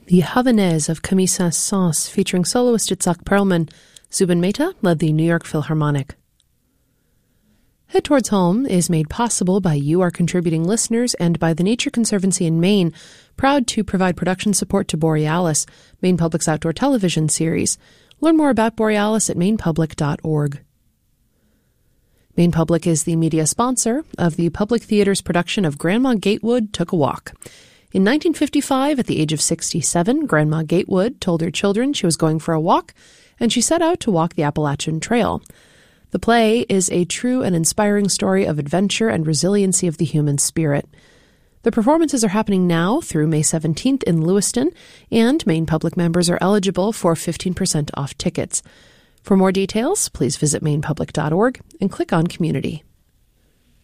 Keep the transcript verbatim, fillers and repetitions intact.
The Havanaise of Camille Saint-Saëns, featuring soloist Itzhak Perlman. Zubin Mehta led the New York Philharmonic. Head Towards Home is made possible by you, our contributing listeners, and by the Nature Conservancy in Maine, proud to provide production support to Borealis, Maine Public's outdoor television series. Learn more about Borealis at maine public dot org. Maine Public is the media sponsor of the Public Theater's production of Grandma Gatewood Took a Walk. In nineteen fifty-five, at the age of sixty-seven, Grandma Gatewood told her children she was going for a walk, and she set out to walk the Appalachian Trail. The play is a true and inspiring story of adventure and resiliency of the human spirit. The performances are happening now through May seventeenth in Lewiston, and Maine Public members are eligible for fifteen percent off tickets. For more details, please visit maine public dot org and click on Community.